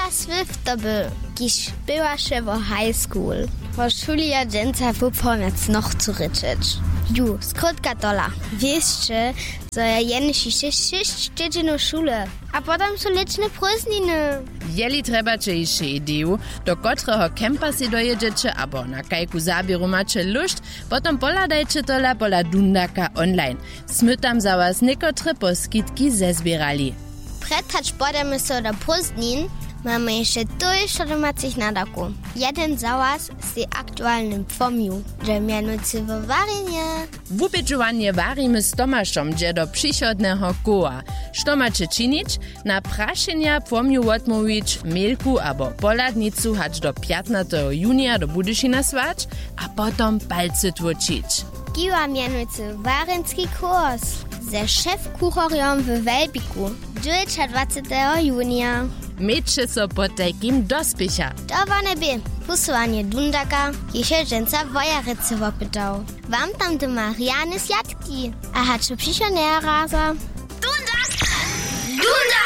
Swift to by, kiż była się w high school. Po szuli ja dżęca wypomiec noch zu ryczeć. Ju, skrótka tola. Wieszcie, że ja jeniši się 6 dziedzin szule, a potem są leczne prózdniny. Jeli treba če iše ideju, do kotrého kempa si dojedziecie, abo na kajku zabieru macie lušt, potom poladajcie tola pola Dundaka online. Smy tam za was niekotre poskitki zezbierali. Predtać podamy so do prózdnin, mamy jeszcze dużo domacich nadaku. Jeden załaz z aktualnym formiu, że mianujcy w Warynie. Wupěčovanie warimy z Tomaszom dźe do przychodného koła. Što macie czynić? Na praszenia formiu odmówić mailku abo poladnicu hać do 15. junia do Budyšina swać, a potom palce tłočić. Giła mianujcy warynski kurs ze szef-kuchoriom w Welbiku 20. junia. Miejcie so po takim dospiecha. To wane by posłanie Dundaka, jeśli dżęca wojarycy wopytał. Wam tam do Mariany zjadki, a haczy przyszło nie raza. Dundak! Dundak!